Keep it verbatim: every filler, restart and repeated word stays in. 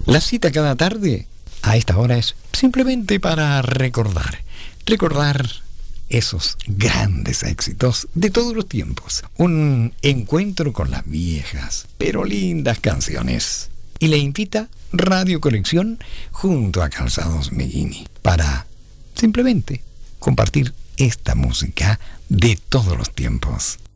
La cita cada tarde a esta hora es simplemente para recordar, recordar esos grandes éxitos de todos los tiempos. Un encuentro con las viejas, pero lindas canciones. Y le invita Radio Conexión junto a Calzados Meghini para simplemente compartir esta música de todos los tiempos.